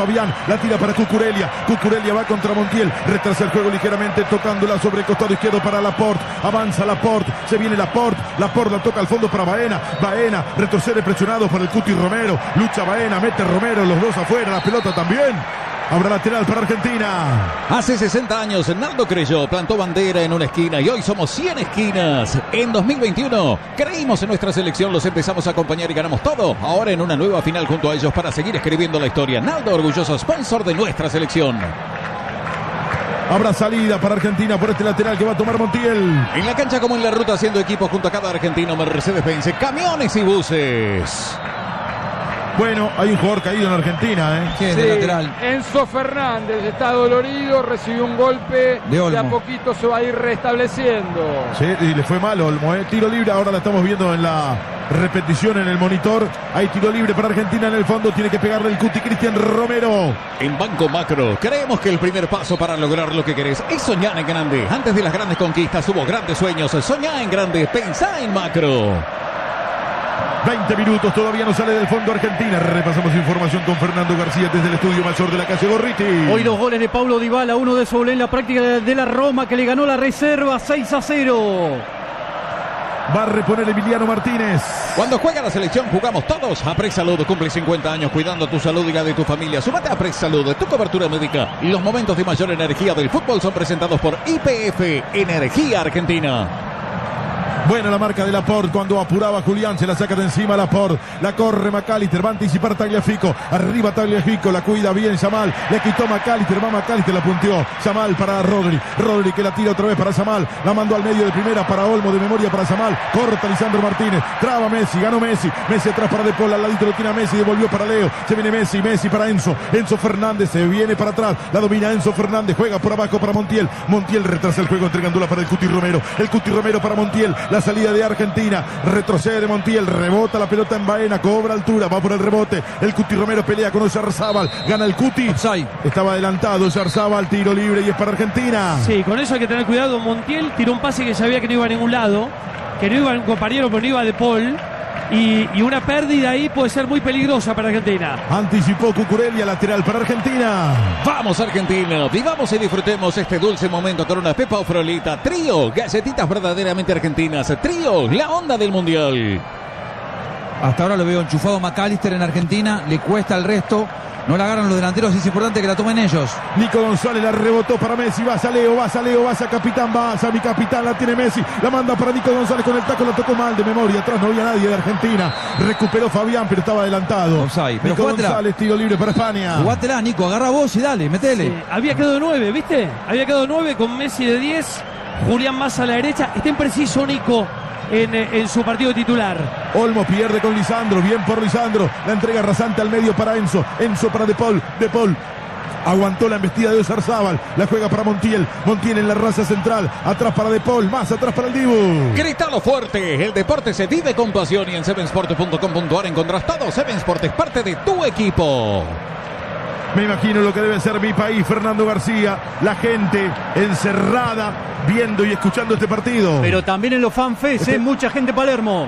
Fabián, la tira para Cucurella va contra Montiel, retrasa el juego ligeramente tocándola sobre el costado izquierdo para Laporte, avanza Laporte, se viene Laporte la toca al fondo para Baena, retrocede presionado por el Cuti Romero, lucha Baena, mete Romero, los dos afuera, la pelota también. Habrá lateral para Argentina. Hace 60 años, Naldo creyó, plantó bandera en una esquina y hoy somos 100 esquinas. En 2021, creímos en nuestra selección, los empezamos a acompañar y ganamos todo. Ahora en una nueva final junto a ellos para seguir escribiendo la historia. Naldo, orgulloso sponsor de nuestra selección. Habrá salida para Argentina por este lateral que va a tomar Montiel. En la cancha como en la ruta, haciendo equipo junto a cada argentino, Mercedes-Benz, camiones y buses. Bueno, hay un jugador caído en Argentina, Sí, de lateral. Enzo Fernández está dolorido, recibió un golpe, de a poquito se va a ir restableciendo. Sí, y le fue mal Olmo, Tiro libre, ahora la estamos viendo en la repetición en el monitor. Hay tiro libre para Argentina en el fondo, tiene que pegarle el Cuti Cristian Romero. En Banco Macro, creemos que el primer paso para lograr lo que querés es soñar en grande. Antes de las grandes conquistas hubo grandes sueños. Soñá en grande, pensá en macro. 20 minutos, todavía no sale del fondo Argentina. Repasamos información con Fernando García desde el estudio mayor de la calle Gorriti. Hoy los goles de Paulo Dybala, uno de Soule en la práctica de la Roma que le ganó la reserva 6-0. Va a reponer Emiliano Martínez. Cuando juega la selección jugamos todos. Apres Salud cumple 50 años cuidando tu salud y la de tu familia. Sumate a Apres Salud, tu cobertura médica. Y los momentos de mayor energía del fútbol son presentados por YPF Energía Argentina. Buena la marca de Laporte cuando apuraba Julián, se la saca de encima Laporte, la corre McAllister, va a anticipar Tagliafico, arriba Tagliafico, la cuida bien Yamal, le quitó McAllister, va McAllister, la punteó, Yamal para Rodri que la tira otra vez para Yamal, la mandó al medio de primera para Olmo, de memoria para Yamal, corta Lisandro Martínez, traba Messi, ganó Messi atrás para De Paul, al ladito lo tiene a Messi, devolvió para Leo, se viene Messi para Enzo Fernández, se viene para atrás, la domina Enzo Fernández, juega por abajo para Montiel retrasa el juego entregándola para el Cuti Romero para Montiel, la salida de Argentina, retrocede Montiel, rebota la pelota en Baena, cobra altura, va por el rebote, el Cuti Romero pelea con Oyarzabal, gana el Cuti, estaba adelantado Oyarzabal, tiro libre y es para Argentina. Sí, con eso hay que tener cuidado. Montiel tiró un pase que sabía que no iba a ningún lado, que no iba a un compañero, pero no iba De Paul. Y una pérdida ahí puede ser muy peligrosa para Argentina. Anticipó Cucurella, lateral para Argentina. Vamos Argentina, vivamos y disfrutemos este dulce momento con una Pepa o Frolita. Trío, galletitas verdaderamente argentinas. Trío, la onda del mundial. Hasta ahora lo veo enchufado McAllister en Argentina, le cuesta el resto. No la agarran los delanteros, es importante que la tomen ellos. Nico González la rebotó para Messi, vas a Leo, capitán, vas a mi capitán, la tiene Messi, la manda para Nico González con el taco, la tocó mal de memoria, atrás no había nadie de Argentina, recuperó Fabián, pero estaba adelantado. Nico González, tiro libre para España. Jugátela, Nico, agarra vos y dale, metele. Sí, había quedado 9, ¿viste? Había quedado 9 con Messi de 10, Julián más a la derecha, está impreciso Nico en su partido titular. Olmo pierde con Lisandro, bien por Lisandro, la entrega rasante al medio para Enzo para De Paul, aguantó la embestida de Oyarzabal, la juega para Montiel en la raza central, atrás para De Paul, más atrás para el Dibu. Grítalo fuerte, el deporte se vive con pasión y en sevensport.com.ar encontrás todo. Seven Sport es parte de tu equipo. Me imagino lo que debe ser mi país, Fernando García, la gente encerrada viendo y escuchando este partido. Pero también en los fanfests, mucha gente Palermo.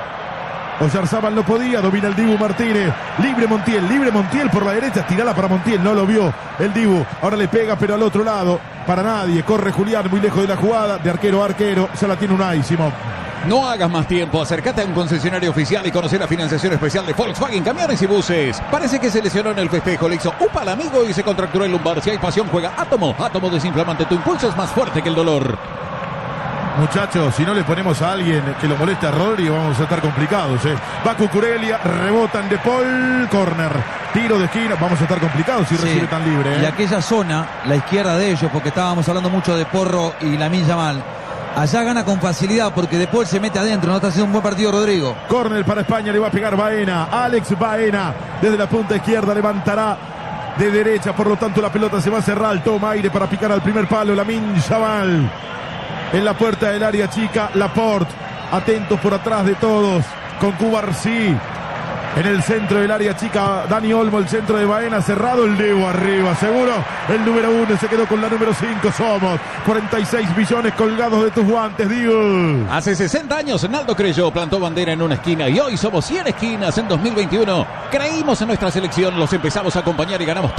Oyarzabal no podía, domina el Dibu Martínez, libre Montiel por la derecha, tirala para Montiel, no lo vio el Dibu, ahora le pega pero al otro lado, para nadie, corre Julián muy lejos de la jugada, de arquero a arquero, ya la tiene Unai, Simón. No hagas más tiempo, acércate a un concesionario oficial y conocer la financiación especial de Volkswagen Camiones y Buses. Parece que se lesionó en el festejo, le hizo upa al amigo y se contracturó el lumbar. Si hay pasión, juega Átomo desinflamante, tu impulso es más fuerte que el dolor. Muchachos, si no le ponemos a alguien que lo moleste a Rodri, vamos a estar complicados. Va Cucurella, rebota en De Paul, córner, tiro de esquina, vamos a estar complicados si recibe tan libre. Y aquella zona, la izquierda de ellos, porque estábamos hablando mucho de Porro y Lamine Yamal, allá gana con facilidad porque De Paul se mete adentro, no está haciendo un buen partido Rodrigo. Córner para España, le va a pegar Baena, Alex Baena, desde la punta izquierda levantará de derecha, por lo tanto la pelota se va a cerrar, toma aire para picar al primer palo, Lamine Yamal. En la puerta del área chica, Laporte, atentos por atrás de todos, con Cubarsí. En el centro del área chica, Dani Olmo, el centro de Baena, cerrado el Dibu arriba, seguro. El número 1 se quedó con la número 5, somos 46 millones colgados de tus guantes, Dibu. Hace 60 años, Naldo creyó, plantó bandera en una esquina y hoy somos 100 esquinas en 2021. Creímos en nuestra selección, los empezamos a acompañar y ganamos